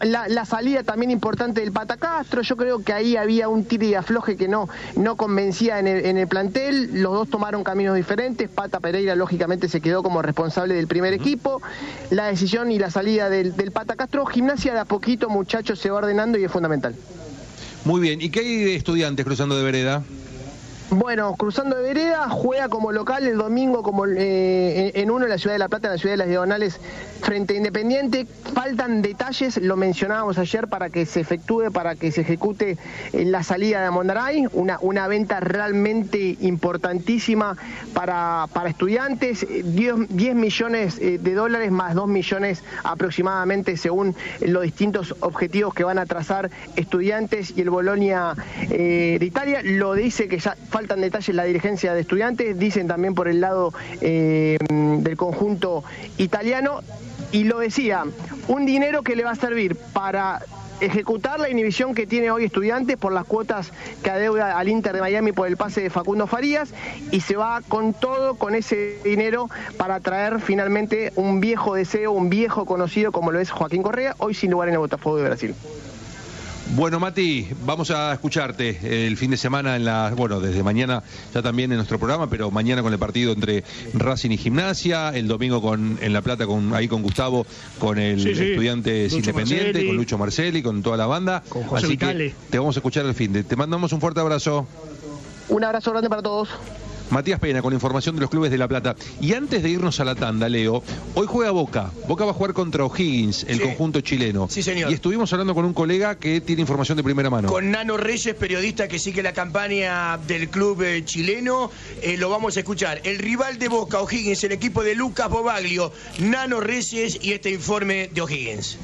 la salida también importante del Pata Castro. Yo creo que ahí había un tiro y afloje que no convencía en el plantel. Los dos tomaron caminos diferentes. Pata Pereira lógicamente se quedó como responsable del primer equipo. La decisión y la salida del Pata Castro. Gimnasia de a poquito, muchachos, se va ordenando y es fundamental. Muy bien, ¿y qué hay de Estudiantes cruzando de vereda? Bueno, cruzando de vereda, juega como local el domingo como en uno en la Ciudad de La Plata, en la Ciudad de las Diagonales, frente a Independiente. Faltan detalles, lo mencionábamos ayer, para que se efectúe, para que se ejecute la salida de Mondaray, una venta realmente importantísima para Estudiantes, 10 millones de dólares más 2 millones aproximadamente según los distintos objetivos que van a trazar Estudiantes y el Bolonia de Italia. Lo dice que ya faltan detalles la dirigencia de Estudiantes, dicen también por el lado del conjunto italiano, y lo decía, un dinero que le va a servir para ejecutar la inhibición que tiene hoy Estudiantes por las cuotas que adeuda al Inter de Miami por el pase de Facundo Farías, y se va con todo, con ese dinero, para traer finalmente un viejo deseo, un viejo conocido como lo es Joaquín Correa, hoy sin lugar en el Botafogo de Brasil. Bueno, Mati, vamos a escucharte el fin de semana desde mañana ya también en nuestro programa, pero mañana con el partido entre Racing y Gimnasia, el domingo en La Plata con Gustavo, con el Estudiantes Independiente, Marcelli, con Lucho Marcelli, con toda la banda. Con José Así Vitale. Que te vamos a escuchar el fin de. Te mandamos un fuerte abrazo. Un abrazo grande para todos. Matías Pena con información de los clubes de La Plata. Y antes de irnos a la tanda, Leo, hoy juega Boca. Boca va a jugar contra O'Higgins, el conjunto chileno. Sí, señor. Y estuvimos hablando con un colega que tiene información de primera mano. Con Nano Reyes, periodista que sigue la campaña del club chileno. Lo vamos a escuchar. El rival de Boca, O'Higgins, el equipo de Lucas Bobaglio. Nano Reyes y este informe de O'Higgins.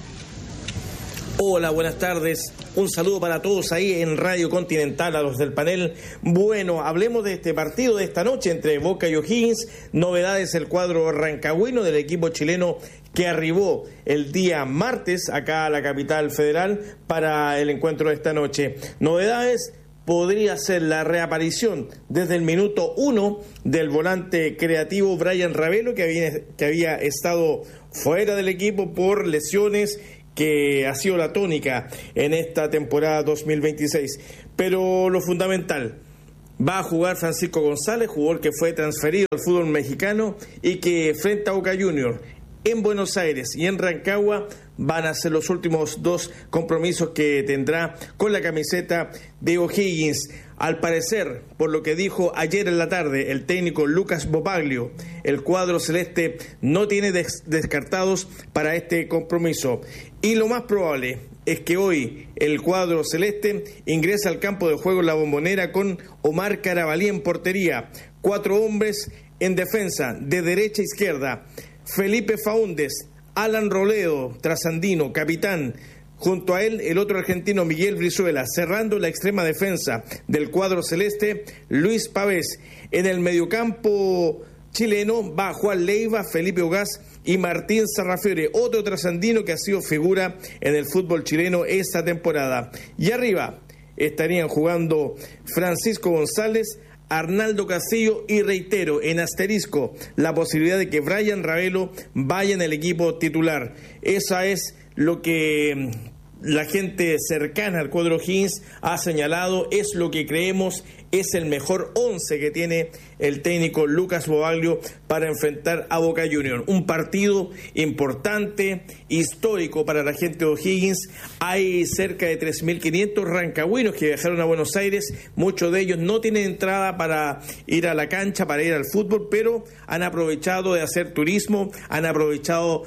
Hola, buenas tardes. Un saludo para todos ahí en Radio Continental, a los del panel. Bueno, hablemos de este partido de esta noche entre Boca y O'Higgins. Novedades: el cuadro rancagüino del equipo chileno que arribó el día martes acá a la capital federal para el encuentro de esta noche. Novedades: podría ser la reaparición desde el minuto 1 del volante creativo Brian Ravelo, que había estado fuera del equipo por lesiones, que ha sido la tónica en esta temporada 2026. Pero lo fundamental, va a jugar Francisco González, jugador que fue transferido al fútbol mexicano y que frente a Boca Juniors en Buenos Aires y en Rancagua van a ser los últimos dos compromisos que tendrá con la camiseta de O'Higgins. Al parecer, por lo que dijo ayer en la tarde el técnico Lucas Bobaglio, el cuadro celeste no tiene descartados para este compromiso. Y lo más probable es que hoy el cuadro celeste ingrese al campo de juego en La Bombonera con Omar Carabalí en portería, 4 hombres en defensa, de derecha a izquierda: Felipe Faúndez, Alan Roledo, trasandino, capitán. Junto a él, el otro argentino Miguel Brizuela. Cerrando la extrema defensa del cuadro celeste, Luis Pavés. En el mediocampo chileno va Juan Leiva, Felipe Ogaz y Martín Sarrafiore, otro trasandino que ha sido figura en el fútbol chileno esta temporada. Y arriba estarían jugando Francisco González, Arnaldo Castillo y, reitero, en asterisco, la posibilidad de que Brian Ravelo vaya en el equipo titular. Esa es lo que la gente cercana al cuadro O'Higgins ha señalado, es lo que creemos es el mejor 11 que tiene el técnico Lucas Bobaglio para enfrentar a Boca Juniors. Un partido importante, histórico para la gente de O'Higgins. Hay cerca de 3.500 rancagüinos que viajaron a Buenos Aires. Muchos de ellos no tienen entrada para ir a la cancha, para ir al fútbol, pero han aprovechado de hacer turismo, han aprovechado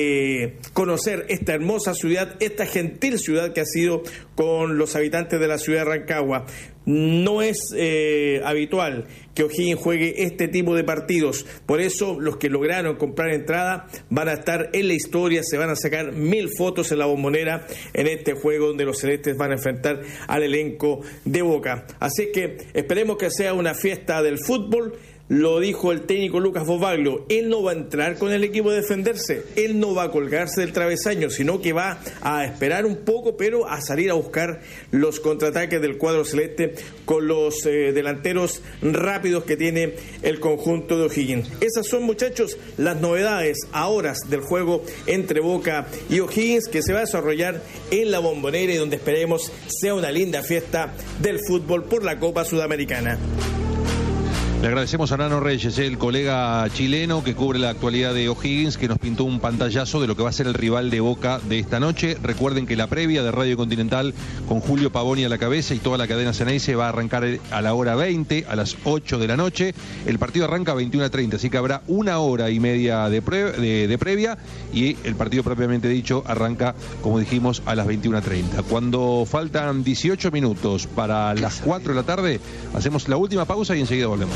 de conocer esta hermosa ciudad, esta gentil ciudad que ha sido con los habitantes de la ciudad de Rancagua. No es habitual que O'Higgins juegue este tipo de partidos, por eso los que lograron comprar entrada van a estar en la historia, se van a sacar 1000 fotos en La Bombonera en este juego donde los celestes van a enfrentar al elenco de Boca. Así que esperemos que sea una fiesta del fútbol, Lo dijo el técnico Lucas Bobaglio, él no va a entrar con el equipo a defenderse, él no va a colgarse del travesaño, sino que va a esperar un poco, pero a salir a buscar los contraataques del cuadro celeste con los delanteros rápidos que tiene el conjunto de O'Higgins. Esas son, muchachos, las novedades a horas del juego entre Boca y O'Higgins, que se va a desarrollar en la Bombonera y donde esperemos sea una linda fiesta del fútbol por la Copa Sudamericana. Le agradecemos a Nano Reyes, el colega chileno que cubre la actualidad de O'Higgins, que nos pintó un pantallazo de lo que va a ser el rival de Boca de esta noche. Recuerden que la previa de Radio Continental con Julio Pavoni a la cabeza y toda la cadena Ceneice va a arrancar a la hora 20, a las 8 de la noche. El partido arranca a 21:30, así que habrá 1 hora y media de previa y el partido propiamente dicho arranca, como dijimos, a las 21:30. Cuando faltan 18 minutos para las 4 de la tarde, hacemos la última pausa y enseguida volvemos.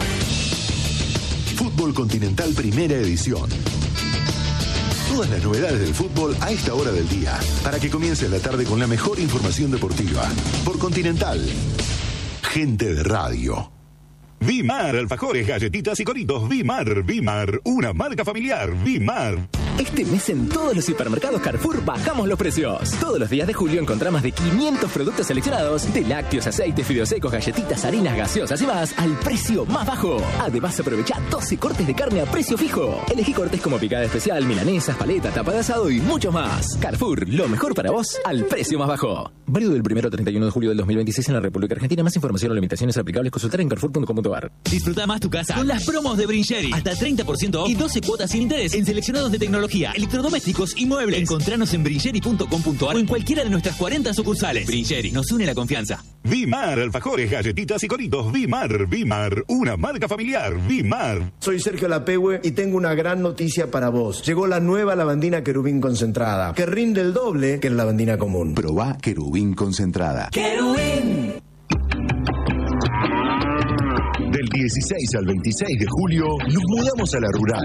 Fútbol Continental Primera Edición. Todas las novedades del fútbol a esta hora del día, para que comience la tarde con la mejor información deportiva. Por Continental. Gente de radio. Vimar, alfajores, galletitas y coritos. Vimar, una marca familiar. Vimar. Este mes en todos los supermercados Carrefour bajamos los precios. Todos los días de julio encontrás más de 500 productos seleccionados, de lácteos, aceites, fideos secos, galletitas, harinas, gaseosas y más, al precio más bajo. Además, aprovecha 12 cortes de carne a precio fijo. Elegí cortes como picada especial, milanesas, paleta, tapa de asado y mucho más. Carrefour, lo mejor para vos al precio más bajo. Válido del 1 al 31 de julio del 2026 en la República Argentina. Más información o limitaciones aplicables consultar en carrefour.com.ar. Disfruta más tu casa con las promos de Bringeri. Hasta 30% off y 12 cuotas sin interés en seleccionados de tecnología, electrodomésticos y muebles. Encontranos en bringeri.com.ar o en cualquiera de nuestras 40 sucursales. Bringeri, nos une la confianza. Vimar, alfajores, galletitas y coritos. Vimar, una marca familiar. Vimar. Soy Sergio Lapehue y tengo una gran noticia para vos. Llegó la nueva lavandina Querubín concentrada, que rinde el doble que la lavandina común. Probá Querubín concentrada. ¡Querubín! Del 16 al 26 de julio nos mudamos a la Rural.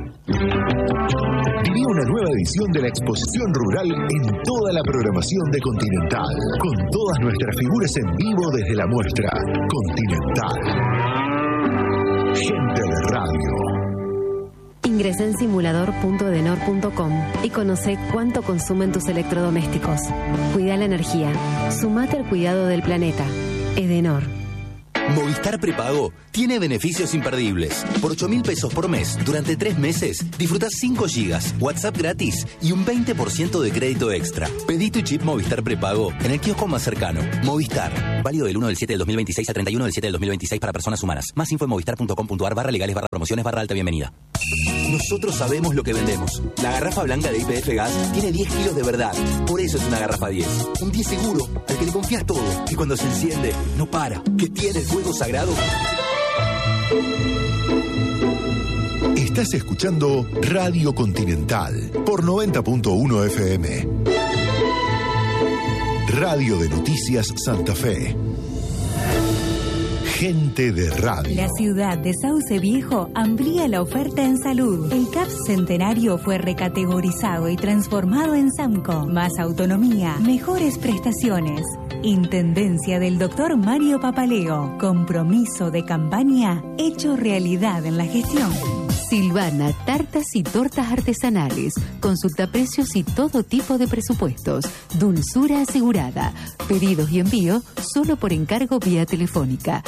Viví una nueva edición de la exposición rural en toda la programación de Continental, con todas nuestras figuras en vivo desde la muestra Continental. Gente de radio. Ingresa en simulador.edenor.com y conoce cuánto consumen tus electrodomésticos. Cuida la energía. Sumate al cuidado del planeta. Edenor. Movistar Prepago tiene beneficios imperdibles. Por 8.000 pesos por mes, durante 3 meses, disfrutás 5 gigas, WhatsApp gratis y un 20% de crédito extra. Pedí tu chip Movistar Prepago en el kiosco más cercano. Movistar. Válido del 1 del 7 del 2026 al 31 del 7 del 2026 para personas humanas. Más info en movistar.com.ar/legales/promociones/alta bienvenida. Nosotros sabemos lo que vendemos. La garrafa blanca de YPF Gas tiene 10 kilos de verdad. Por eso es una garrafa 10. Un 10 seguro, al que le confías todo. Y cuando se enciende, no para. Que tiene el fuego sagrado. Estás escuchando Radio Continental por 90.1 FM. Radio de Noticias Santa Fe. Gente de radio. La ciudad de Sauce Viejo amplía la oferta en salud. El CAPS Centenario fue recategorizado y transformado en SAMCO. Más autonomía, mejores prestaciones. Intendencia del Dr. Mario Papaleo. Compromiso de campaña hecho realidad en la gestión. Silvana, tartas y tortas artesanales. Consulta precios y todo tipo de presupuestos. Dulzura asegurada. Pedidos y envío solo por encargo vía telefónica.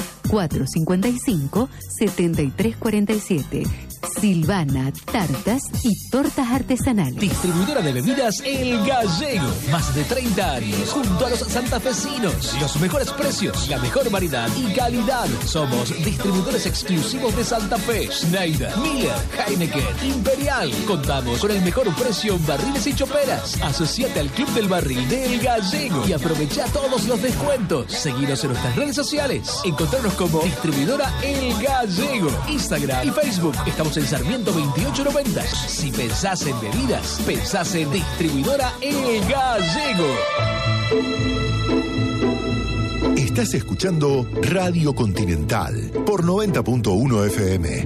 455-7347. Silvana, tartas y tortas artesanales. Distribuidora de bebidas El Gallego. Más de 30 años junto a los santafesinos. Los mejores precios, la mejor variedad y calidad. Somos distribuidores exclusivos de Santa Fe. Schneider, Miller, Heineken, Imperial. Contamos con el mejor precio en barriles y choperas. Asociate al Club del Barril de El Gallego y aprovecha todos los descuentos. Seguinos en nuestras redes sociales. Encontrarnos como distribuidora El Gallego. Instagram y Facebook. Estamos en Sarmiento 2890. Si pensás en bebidas, pensás en distribuidora El Gallego. Estás escuchando Radio Continental por 90.1 FM.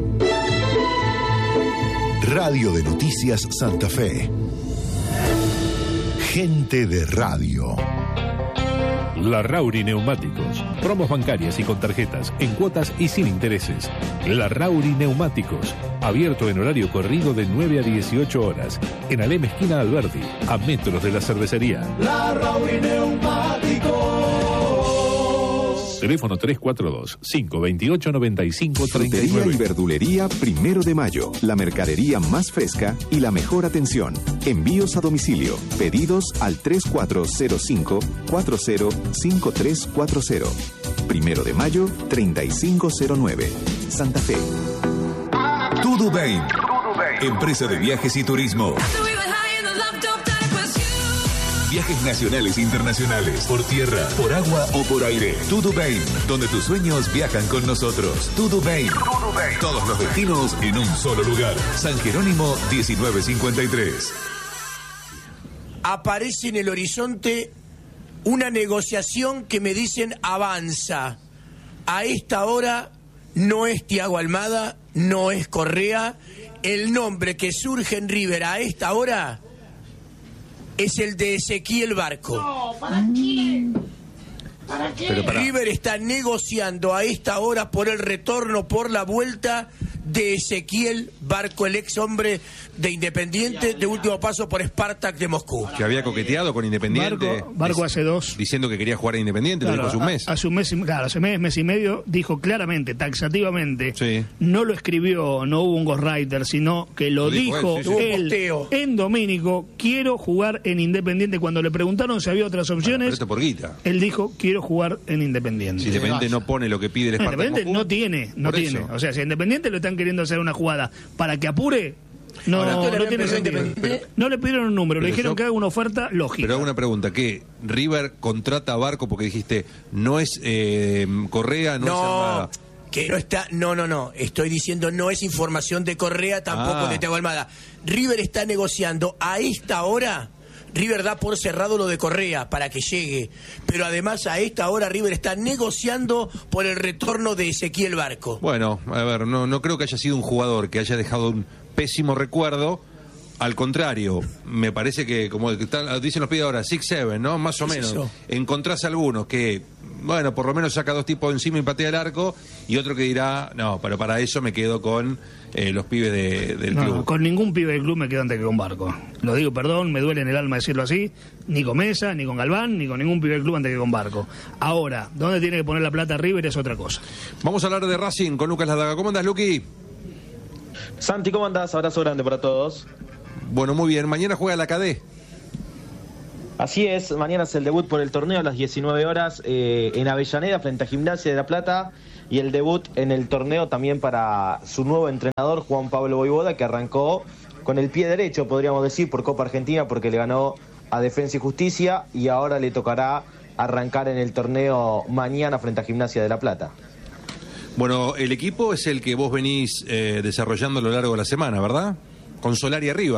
Radio de Noticias Santa Fe. Gente de radio. Larrauri Neumáticos. Promos bancarias y con tarjetas, en cuotas y sin intereses. Larrauri Neumáticos. Abierto en horario corrido de 9 a 18 horas. En Alem esquina Alberdi, a metros de la cervecería. Larrauri Neumáticos. Teléfono 342-528-9539. Frutería y verdulería 1 de Mayo. La mercadería más fresca y la mejor atención. Envíos a domicilio. Pedidos al 3405-405340. 1 de Mayo, 3509. Santa Fe. Tudubain, empresa de viajes y turismo. Viajes nacionales e internacionales, por tierra, por agua o por aire. Tudubain, donde tus sueños viajan con nosotros. Tudubain. Todos los destinos en un solo lugar. San Jerónimo 1953. Aparece en el horizonte una negociación que me dicen avanza. A esta hora no es Thiago Almada, no es Correa. El nombre que surge en River a esta hora es el de Ezequiel Barco. No, ¿para qué? ¿Para qué? River está negociando a esta hora por el retorno, por la vuelta de Ezequiel Barco, el ex hombre de Independiente, de último paso por Spartak de Moscú. Que había coqueteado con Independiente. Barco hace 2. Diciendo que quería jugar a Independiente, claro, lo dijo hace un mes. Hace un mes, claro, hace mes y medio, dijo claramente, taxativamente. Sí. No lo escribió, no hubo un ghostwriter, sino que lo dijo él en Domínico, quiero jugar en Independiente. Cuando le preguntaron si había otras opciones, pero esto por guita. Él dijo, quiero jugar en Independiente. Si Independiente no pone lo que pide el Spartak Independiente no tiene. O sea, si Independiente lo están queriendo hacer una jugada para que apure, no tiene sentido. No le pidieron un número, le dijeron que haga una oferta lógica. Pero hago una pregunta, ¿qué? ¿River contrata a Barco porque dijiste no es Correa, no es Almada? Que no está, no, estoy diciendo no es información de Correa, tampoco de Thiago Almada. River está negociando a esta hora. River da por cerrado lo de Correa para que llegue, pero además a esta hora River está negociando por el retorno de Ezequiel Barco. Bueno, a ver, no creo que haya sido un jugador que haya dejado un pésimo recuerdo. Al contrario, me parece que, como dicen los pibes ahora, 6-7, ¿no? Más o menos. Encontrás algunos que, bueno, por lo menos saca 2 tipos encima y patea el arco, y otro que dirá, no, pero para eso me quedo con los pibes del club. Con ningún pibe del club me quedo antes que con Barco. Lo digo, perdón, me duele en el alma decirlo así, ni con Mesa, ni con Galván, ni con ningún pibe del club antes que con Barco. Ahora, ¿dónde tiene que poner la plata River? Es otra cosa. Vamos a hablar de Racing con Lucas Ladaga. ¿Cómo andás, Luqui? Santi, ¿cómo andás? Abrazo grande para todos. Bueno, muy bien. Mañana juega la KD. Así es, mañana es el debut por el torneo a las 19 horas en Avellaneda frente a Gimnasia de La Plata, y el debut en el torneo también para su nuevo entrenador Juan Pablo Voivoda, que arrancó con el pie derecho, podríamos decir, por Copa Argentina, porque le ganó a Defensa y Justicia, y ahora le tocará arrancar en el torneo mañana frente a Gimnasia de La Plata. Bueno, el equipo es el que vos venís desarrollando a lo largo de la semana, ¿verdad? Con Solari arriba.